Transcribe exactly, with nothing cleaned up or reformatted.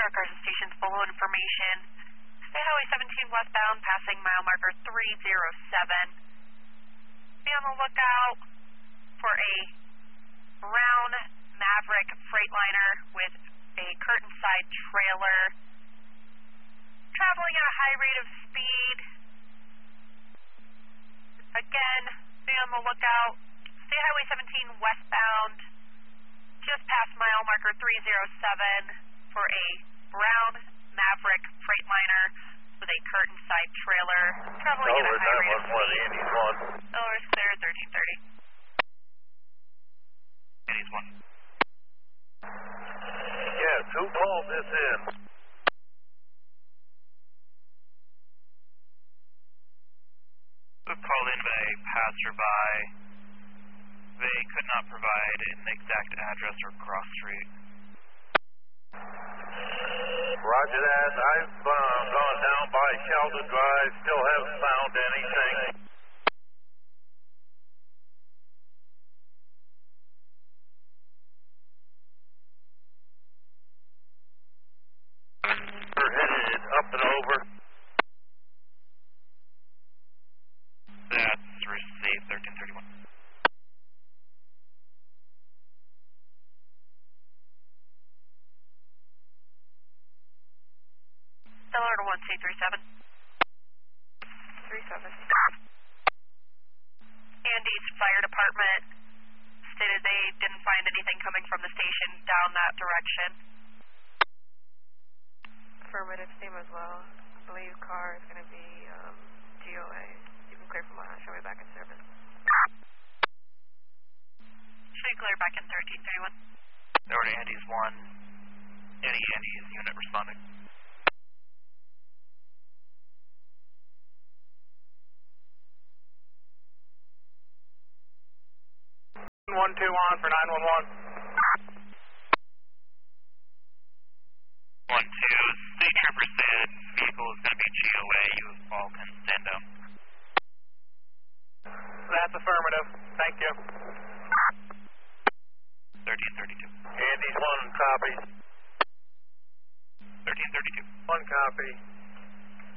All cars and stations below information. State Highway seventeen westbound, passing mile marker three zero seven. Be on the lookout for a brown Maverick Freightliner with a curtain side trailer, traveling at a high rate of speed. Again, be on the lookout. State Highway seventeen westbound, just past mile marker three zero seven, for a brown Maverick Freightliner with a curtain side trailer, traveling at a high rate of speed. Andy's one. Miller is clear, thirteen thirty. Andy's one. Yes, who called this in? We were called in by a passerby. They could not provide an exact address or cross street. Roger that. I've uh, gone down by Sheldon Drive, still haven't found anything. We're headed up and over. That's received, thirteen thirty-one. Stellar to one C three seven. three seven. Andy's fire department stated they didn't find anything coming from the station down that direction. Affirmative, same as well. I believe car is going to be um, G O A. You can clear from uh, show me back in service. Should clear back in thirteen thirty-one. Over to Andy's one. Any Andy's unit responding. one two on for nine one one. one two, state trooper said vehicle is going to be G O A. You all can stand down. That's affirmative. Thank you. thirteen thirty-two. Andy's one copy. thirteen thirty-two. One copy.